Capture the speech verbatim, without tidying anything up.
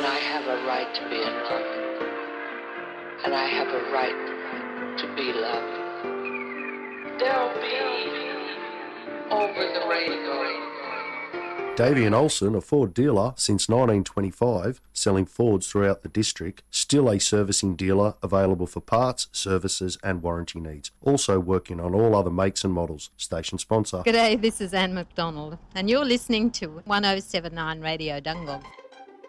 And I have a right to be in love. And I have a right to be loved. There'll be over the rainbow. Davey and Olsen, a Ford dealer since nineteen twenty-five, selling Fords throughout the district, still a servicing dealer available for parts, services and warranty needs. Also working on all other makes and models. Station sponsor. G'day, this is Anne McDonald and you're listening to one oh seven point nine Radio Dungog.